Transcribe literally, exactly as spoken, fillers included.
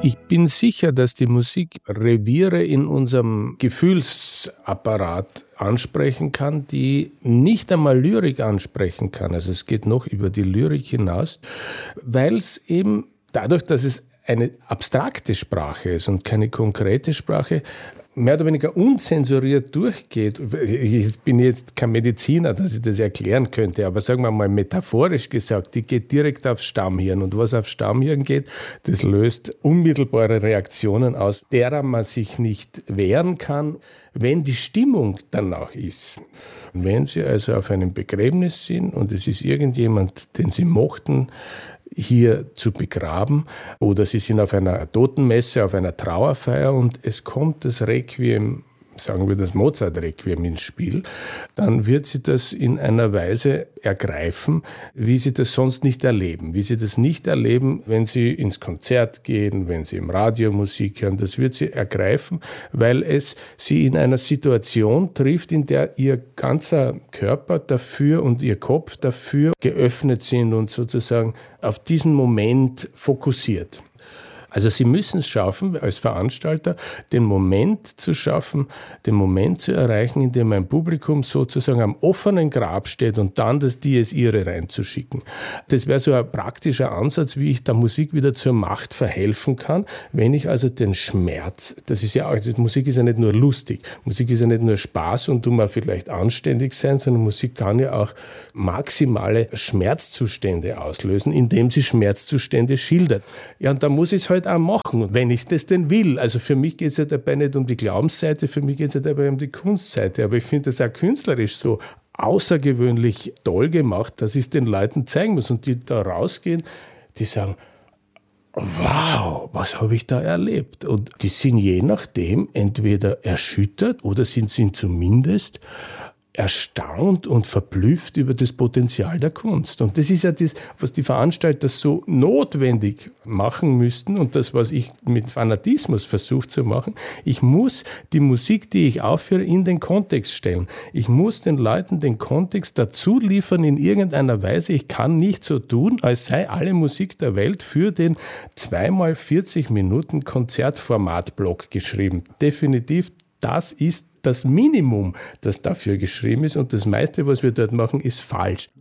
Ich bin sicher, dass die Musik Reviere in unserem Gefühlsapparat ansprechen kann, die nicht einmal Lyrik ansprechen kann. Also es geht noch über die Lyrik hinaus, weil es eben dadurch, dass es eine abstrakte Sprache ist und keine konkrete Sprache, mehr oder weniger unzensuriert durchgeht. Ich bin jetzt kein Mediziner, dass ich das erklären könnte, aber sagen wir mal metaphorisch gesagt, die geht direkt aufs Stammhirn. Und was aufs Stammhirn geht, das löst unmittelbare Reaktionen aus, derer man sich nicht wehren kann, wenn die Stimmung danach ist. Wenn Sie also auf einem Begräbnis sind und es ist irgendjemand, den Sie mochten, hier zu begraben, oder Sie sind auf einer Totenmesse, auf einer Trauerfeier und es kommt das Requiem, sagen wir das Mozart-Requiem ins Spiel, dann wird Sie das in einer Weise ergreifen, wie Sie das sonst nicht erleben. Wie Sie das nicht erleben, wenn Sie ins Konzert gehen, wenn Sie im Radio Musik hören. Das wird Sie ergreifen, weil es Sie in einer Situation trifft, in der Ihr ganzer Körper dafür und Ihr Kopf dafür geöffnet sind und sozusagen auf diesen Moment fokussiert. Also Sie müssen es schaffen, als Veranstalter, den Moment zu schaffen, den Moment zu erreichen, in dem ein Publikum sozusagen am offenen Grab steht und dann das Dies Irae reinzuschicken. Das wäre so ein praktischer Ansatz, wie ich der Musik wieder zur Macht verhelfen kann, wenn ich also den Schmerz, das ist ja auch, also Musik ist ja nicht nur lustig, Musik ist ja nicht nur Spaß und du mal vielleicht anständig sein, sondern Musik kann ja auch maximale Schmerzzustände auslösen, indem sie Schmerzzustände schildert. Ja, und da muss ich es halt auch machen, wenn ich das denn will. Also für mich geht es ja dabei nicht um die Glaubensseite, für mich geht es ja dabei um die Kunstseite. Aber ich finde das auch künstlerisch so außergewöhnlich toll gemacht, dass ich es den Leuten zeigen muss. Und die da rausgehen, die sagen, wow, was habe ich da erlebt? Und die sind je nachdem entweder erschüttert oder sind, sind zumindest erstaunt und verblüfft über das Potenzial der Kunst. Und das ist ja das, was die Veranstalter so notwendig machen müssten und das, was ich mit Fanatismus versuche zu machen. Ich muss die Musik, die ich aufführe, in den Kontext stellen. Ich muss den Leuten den Kontext dazu liefern in irgendeiner Weise. Ich kann nicht so tun, als sei alle Musik der Welt für den zweimal vierzig Minuten Konzertformatblock geschrieben. Definitiv, das ist das Minimum, das dafür geschrieben ist. Und das meiste, was wir dort machen, ist falsch.